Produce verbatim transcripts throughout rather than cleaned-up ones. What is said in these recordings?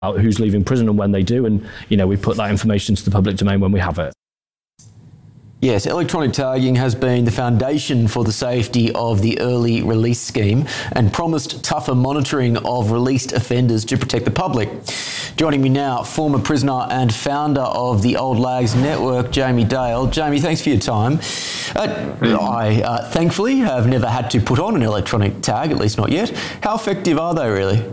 who's leaving prison and when they do. And, you know, we put that information to the public domain when we have it. Yes, electronic tagging has been the foundation for the safety of the early release scheme and promised tougher monitoring of released offenders to protect the public. Joining me now, former prisoner and founder of the Old Lags Network, Jamie Dale. Jamie, thanks for your time. Uh, I uh, thankfully have never had to put on an electronic tag, at least not yet. How effective are they really?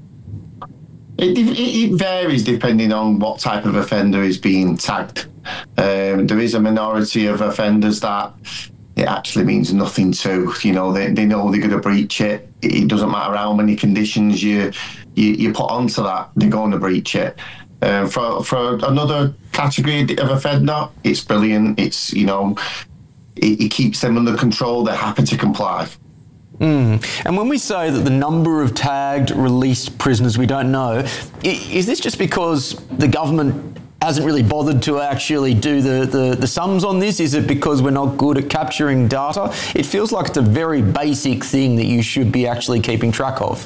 It, it, it varies depending on what type of offender is being tagged. Um, there is a minority of offenders that it actually means nothing to. You know, they, they know they're going to breach it. It doesn't matter how many conditions you you, you put onto that, they're going to breach it. Uh, for for another category of offender, it's brilliant. It's, you know, it, it keeps them under control. They're happy to comply. Mm. And when we say that the number of tagged, released prisoners we don't know, is this just because the government hasn't really bothered to actually do the, the, the sums on this? Is it because we're not good at capturing data? It feels like it's a very basic thing that you should be actually keeping track of.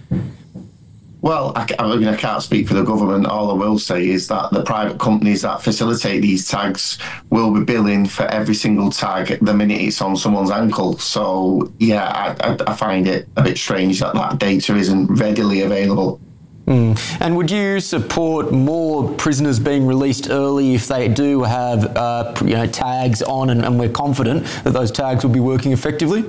Well, I, I mean, I can't speak for the government. All I will say is that the private companies that facilitate these tags will be billing for every single tag the minute it's on someone's ankle. So, yeah, I, I, I find it a bit strange that that data isn't readily available. Mm. And would you support more prisoners being released early if they do have uh, you know, tags on and, and we're confident that those tags will be working effectively?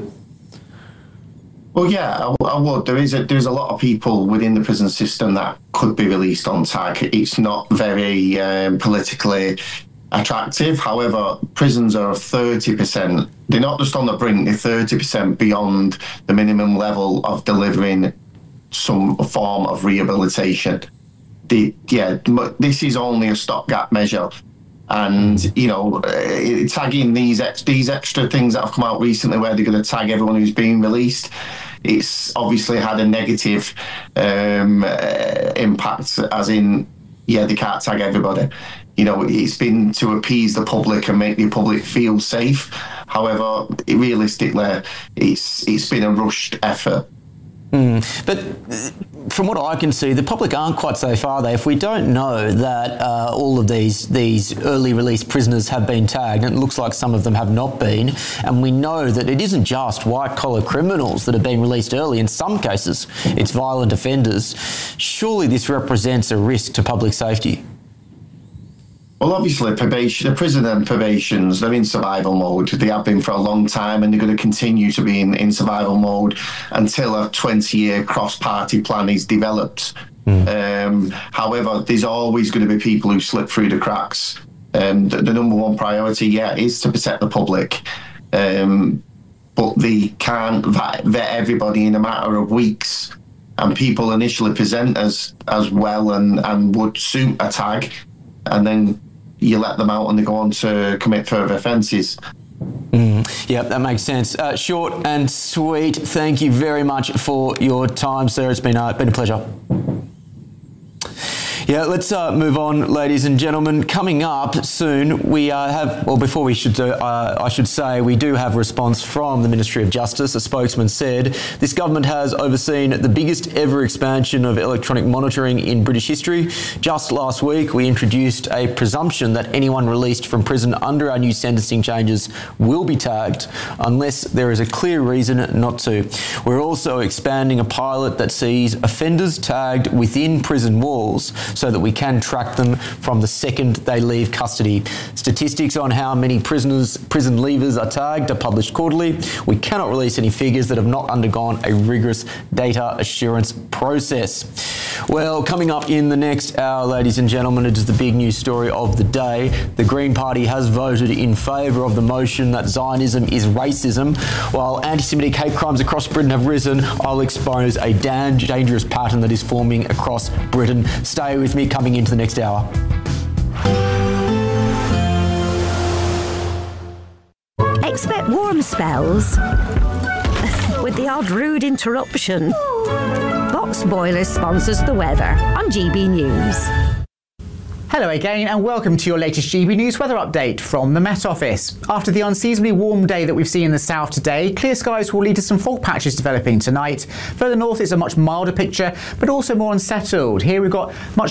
Well, yeah, I, I would. There is a, there's a lot of people within the prison system that could be released on tag. It's not very um, politically attractive. However, prisons are thirty percent. They're not just on the brink, they're thirty percent beyond the minimum level of delivering some form of rehabilitation. The, yeah, this is only a stopgap measure. And, you know, uh, tagging these ex- these extra things that have come out recently where they're going to tag everyone who's being released, it's obviously had a negative um, uh, impact, as in, yeah, they can't tag everybody. You know, it's been to appease the public and make the public feel safe. However, realistically, it's it's been a rushed effort. Mm. But from what I can see, the public aren't quite safe, are they? If we don't know that uh, all of these these early release prisoners have been tagged, and it looks like some of them have not been, and we know that it isn't just white-collar criminals that have been released early. In some cases, it's violent offenders. Surely this represents a risk to public safety. Well, obviously, probation, the prison and probations, they're in survival mode. They have been for a long time, and they're going to continue to be in, in survival mode until a twenty-year cross-party plan is developed. Mm. Um, however, there's always going to be people who slip through the cracks. Um, the, the number one priority, yeah, is to protect the public. Um, but they can't vet, vet everybody in a matter of weeks. And people initially present as, as well and, and would suit a tag, and then you let them out and they go on to commit further offences. Mm, yeah, that makes sense. Uh, short and sweet. Thank you very much for your time, sir. It's been, uh, been a pleasure. Yeah, let's uh, move on, ladies and gentlemen. Coming up soon, we uh, have, well, before we should, do, uh, I should say, we do have a response from the Ministry of Justice. A spokesman said, this government has overseen the biggest ever expansion of electronic monitoring in British history. Just last week, we introduced a presumption that anyone released from prison under our new sentencing changes will be tagged, unless there is a clear reason not to. We're also expanding a pilot that sees offenders tagged within prison walls, so that we can track them from the second they leave custody. Statistics on how many prisoners, prison leavers are tagged are published quarterly. We cannot release any figures that have not undergone a rigorous data assurance process. Well, coming up in the next hour, ladies and gentlemen, it is the big news story of the day. The Green Party has voted in favour of the motion that Zionism is racism. While anti-Semitic hate crimes across Britain have risen, I'll expose a damn dangerous pattern that is forming across Britain. Stay with me coming into the next hour. Expect warm spells with the odd rude interruption. Box Boilers sponsors the weather on G B News. Hello again and welcome to your latest G B News weather update from the Met Office. After the unseasonably warm day that we've seen in the south today, clear skies will lead to some fog patches developing tonight. Further north it's a much milder picture, but also more unsettled. Here we've got much